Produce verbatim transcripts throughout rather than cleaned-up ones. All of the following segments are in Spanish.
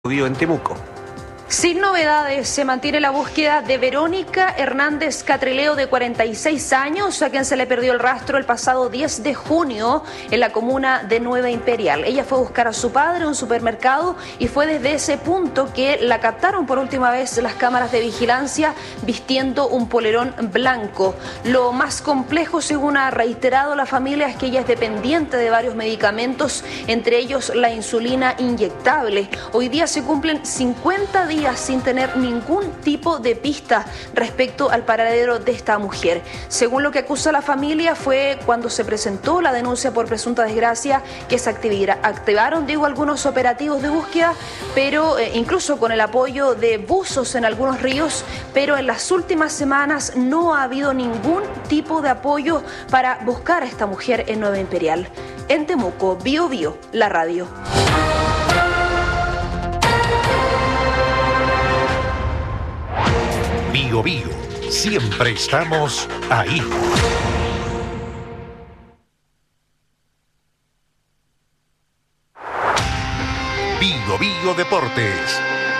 Vivo en Temuco. Sin novedades, se mantiene la búsqueda de Verónica Hernández Catrileo, de cuarenta y seis años, a quien se le perdió el rastro el pasado diez de junio en la comuna de Nueva Imperial. Ella fue a buscar a su padre a un supermercado y fue desde ese punto que la captaron por última vez las cámaras de vigilancia vistiendo un polerón blanco. Lo más complejo, según ha reiterado la familia, es que ella es dependiente de varios medicamentos, entre ellos la insulina inyectable. Hoy día se cumplen cincuenta días sin tener ningún tipo de pista respecto al paradero de esta mujer. Según lo que acusa la familia, fue cuando se presentó la denuncia por presunta desgracia que se activaron, digo, algunos operativos de búsqueda, pero eh, incluso con el apoyo de buzos en algunos ríos, pero en las últimas semanas no ha habido ningún tipo de apoyo para buscar a esta mujer en Nueva Imperial. En Temuco, Bio Bio, la radio. Bio Bio, siempre estamos ahí. Bio Bio Deportes.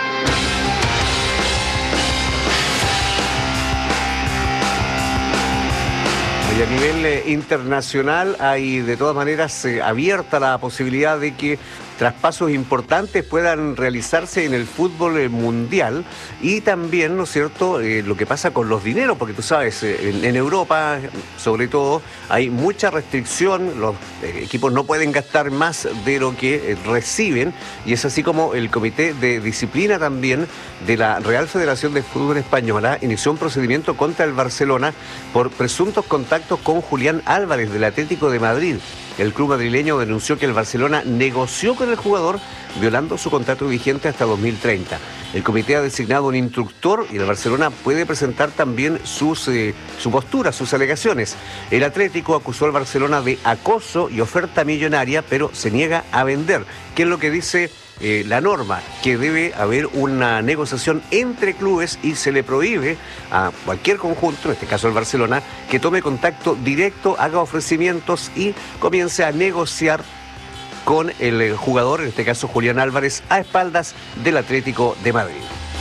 Y a nivel eh, internacional hay de todas maneras eh, abierta la posibilidad de que traspasos importantes puedan realizarse en el fútbol eh, mundial, y también, ¿no es cierto?, eh, lo que pasa con los dineros, porque tú sabes, eh, en, en Europa, sobre todo, hay mucha restricción, los eh, equipos no pueden gastar más de lo que eh, reciben, y es así como el Comité de Disciplina también de la Real Federación de Fútbol Española inició un procedimiento contra el Barcelona por presuntos contactos con Julián Álvarez del Atlético de Madrid. El club madrileño denunció que el Barcelona negoció con el jugador violando su contrato vigente hasta dos mil treinta. El comité ha designado un instructor y el Barcelona puede presentar también sus, eh, su postura, sus alegaciones. El Atlético acusó al Barcelona de acoso y oferta millonaria, pero se niega a vender. ¿Qué es lo que dice eh, la norma? Que debe haber una negociación entre clubes y se le prohíbe a cualquier conjunto, en este caso el Barcelona, que tome contacto directo, haga ofrecimientos y comience a negociar con el jugador, en este caso Julián Álvarez, a espaldas del Atlético de Madrid.